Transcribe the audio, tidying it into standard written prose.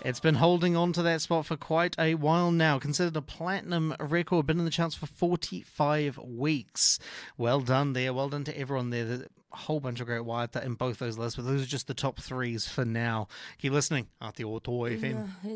It's been holding on to that spot for quite a while now. Considered a platinum record, been in the charts for 45 weeks. Well done there. Well done to everyone there. There's a whole bunch of great Waiata in both those lists, but those are just the top threes for now. Keep listening. Aotearoa FM.